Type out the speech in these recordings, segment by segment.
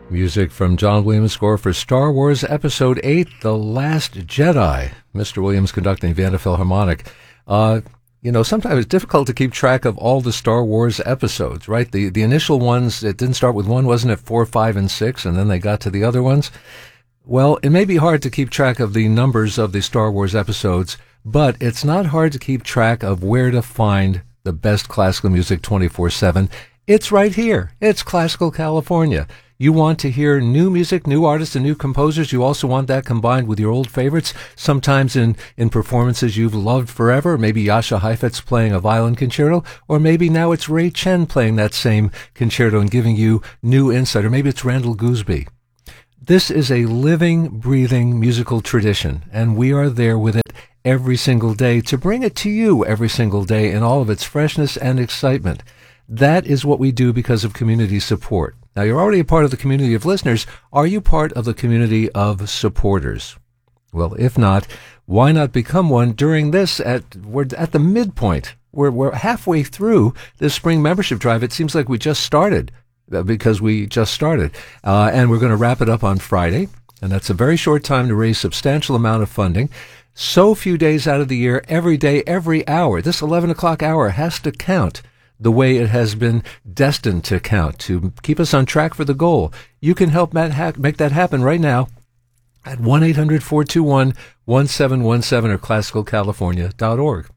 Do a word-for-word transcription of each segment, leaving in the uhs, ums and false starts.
Music from John Williams' score for Star Wars Episode eight, The Last Jedi. Mister Williams conducting Vienna Philharmonic. Uh, you know, sometimes it's difficult to keep track of all the Star Wars episodes, right? The the initial ones, it didn't start with one, wasn't it? Four, five, and six, and then they got to the other ones. Well, it may be hard to keep track of the numbers of the Star Wars episodes, but it's not hard to keep track of where to find the best classical music twenty-four seven. It's right here. It's Classical California. You want to hear new music, new artists, and new composers. You also want that combined with your old favorites, sometimes in, in performances you've loved forever. Maybe Jascha Heifetz playing a violin concerto, or maybe now it's Ray Chen playing that same concerto and giving you new insight, or maybe it's Randall Gooseby. This is a living, breathing musical tradition, and we are there with it every single day to bring it to you every single day in all of its freshness and excitement. That is what we do because of community support. Now, you're already a part of the community of listeners. Are you part of the community of supporters? Well, if not, why not become one during this? At we're at the midpoint. We're we're halfway through this spring membership drive. It seems like we just started uh, because we just started, uh, and we're going to wrap it up on Friday. And that's a very short time to raise substantial amount of funding. So few days out of the year, every day, every hour. This eleven o'clock hour has to count the way it has been destined to count, to keep us on track for the goal. You can help make that happen right now at one eight hundred four two one one seven one seven or classical california dot org.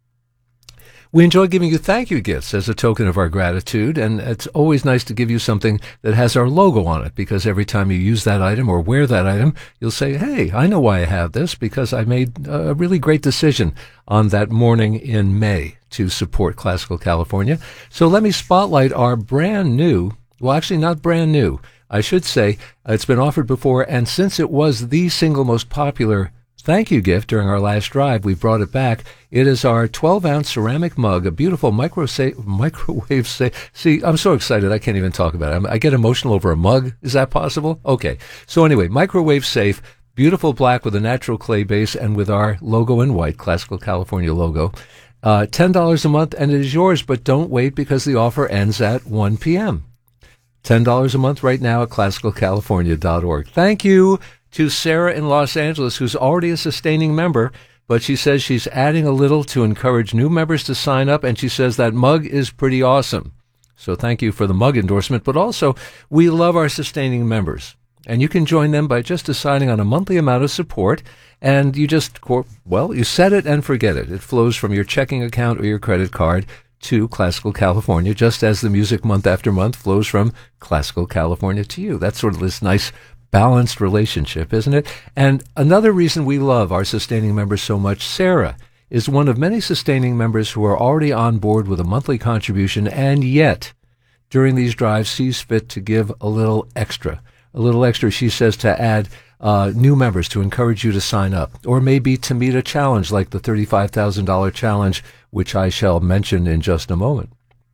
We enjoy giving you thank you gifts as a token of our gratitude, and it's always nice to give you something that has our logo on it, because every time you use that item or wear that item, you'll say, hey, I know why I have this, because I made a really great decision on that morning in May to support Classical California. So let me spotlight our brand new, well, actually not brand new, I should say, it's been offered before, and since it was the single most popular thank you gift during our last drive, we brought it back. It is our twelve-ounce ceramic mug, a beautiful micro sa- microwave safe. See, I'm so excited I can't even talk about it. I'm, I get emotional over a mug. Is that possible? Okay. So anyway, microwave safe, beautiful black with a natural clay base and with our logo in white, Classical California logo. Uh, ten dollars a month, and it is yours, but don't wait because the offer ends at one p.m. ten dollars a month right now at classical california dot org. Thank you to Sarah in Los Angeles, who's already a sustaining member, but she says she's adding a little to encourage new members to sign up, and she says that mug is pretty awesome. So thank you for the mug endorsement, but also we love our sustaining members, and you can join them by just deciding on a monthly amount of support, and you just, well, you set it and forget it. It flows from your checking account or your credit card to Classical California, just as the music month after month flows from Classical California to you. That's sort of this nice balanced relationship, isn't it? And another reason we love our sustaining members so much, Sarah is one of many sustaining members who are already on board with a monthly contribution, and yet, during these drives, sees fit to give a little extra. A little extra, she says, to add uh, new members to encourage you to sign up, or maybe to meet a challenge like the thirty-five thousand dollars challenge, which I shall mention in just a moment.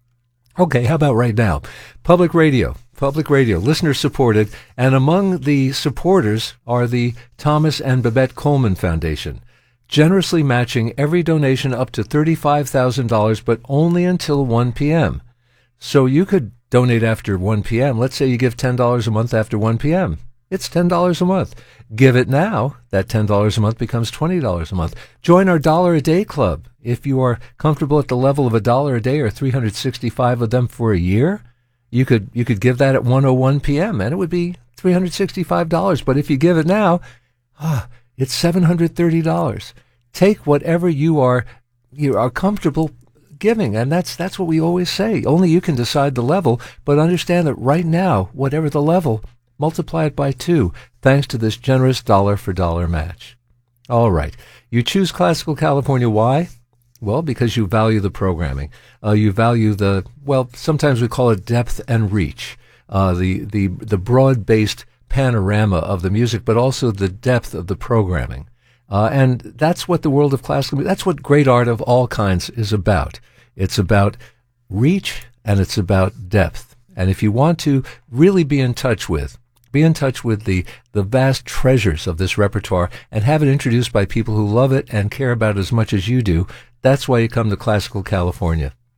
Okay, how about right now? Public radio. Public radio, listener-supported, and among the supporters are the Thomas and Babette Coleman Foundation, generously matching every donation up to thirty-five thousand dollars, but only until one p.m. So you could donate after one p.m. Let's say you give ten dollars a month after one p.m. It's ten dollars a month. Give it now. That ten dollars a month becomes twenty dollars a month. Join our Dollar a Day Club. If you are comfortable at the level of a dollar a day or three hundred sixty-five of them for a year, You could you could give that at one oh one p.m. and it would be three hundred sixty-five dollars. But if you give it now, ah, it's seven hundred thirty dollars. Take whatever you are you are comfortable giving, and that's that's what we always say. Only you can decide the level, but understand that right now, whatever the level, multiply it by two, thanks to this generous dollar-for-dollar match. All right. You choose Classical California. Why? Well, because you value the programming. Uh, you value the, well, sometimes we call it depth and reach, uh, the, the, the broad-based panorama of the music, but also the depth of the programming. Uh, and that's what the world of classical music, that's what great art of all kinds is about. It's about reach and it's about depth. And if you want to really be in touch with, be in touch with the, the vast treasures of this repertoire and have it introduced by people who love it and care about it as much as you do, that's why you come to Classical California.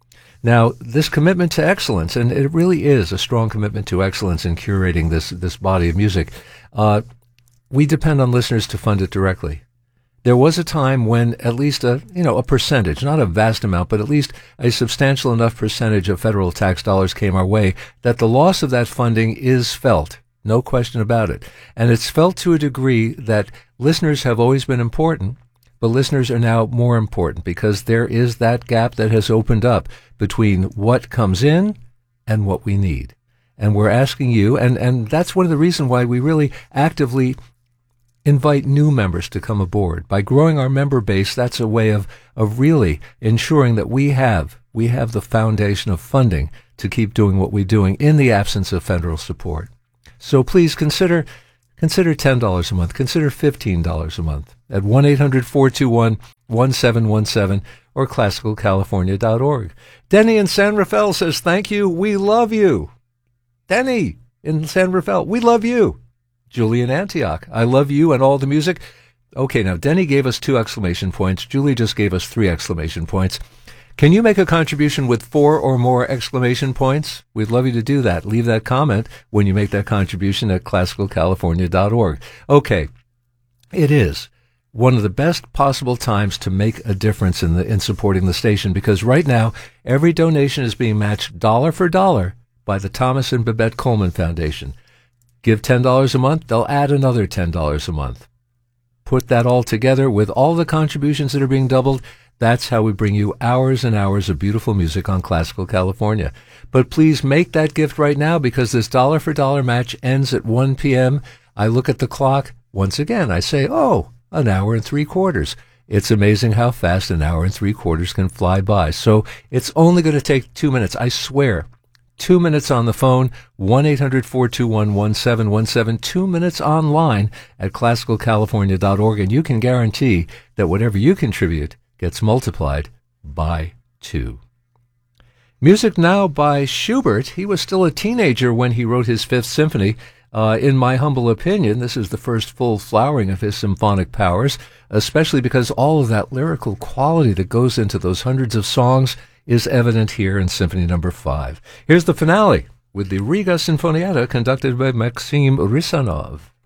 Now, this commitment to excellence, and it really is a strong commitment to excellence in curating this, this body of music, uh, we depend on listeners to fund it directly. There was a time when at least a, you know, a percentage, not a vast amount, but at least a substantial enough percentage of federal tax dollars came our way that the loss of that funding is felt. No question about it. And it's felt to a degree that listeners have always been important, but listeners are now more important because there is that gap that has opened up between what comes in and what we need. And we're asking you, and, and that's one of the reasons why we really actively invite new members to come aboard. By growing our member base, that's a way of, of really ensuring that we have, we have the foundation of funding to keep doing what we're doing in the absence of federal support. So please consider Consider ten dollars a month. Consider fifteen dollars a month at one eight hundred four two one one seven one seven or classical california dot org. Denny in San Rafael says, thank you. We love you. Denny in San Rafael, we love you. Julie in Antioch, I love you and all the music. Okay, now Denny gave us two exclamation points. Julie just gave us three exclamation points. Can you make a contribution with four or more exclamation points? We'd love you to do that. Leave that comment when you make that contribution at classical california dot org. Okay, it is one of the best possible times to make a difference in the in supporting the station because right now every donation is being matched dollar for dollar by the Thomas and Babette Coleman Foundation. Give ten dollars a month, they'll add another ten dollars a month. Put that all together with all the contributions that are being doubled. That's how we bring you hours and hours of beautiful music on Classical California. But please make that gift right now because this dollar for dollar match ends at one p.m. I look at the clock. Once again, I say, oh, an hour and three quarters. It's amazing how fast an hour and three quarters can fly by. So it's only going to take two minutes. I swear. Two minutes on the phone, one eight hundred four two one one seven one seven, two minutes online at classical california dot org, and you can guarantee that whatever you contribute gets multiplied by two. Music now by Schubert. He was still a teenager when he wrote his Fifth Symphony. Uh, in my humble opinion, this is the first full flowering of his symphonic powers, especially because all of that lyrical quality that goes into those hundreds of songs is evident here in Symphony Number Five. Here's the finale with the Riga Sinfonietta conducted by Maxim Risanov.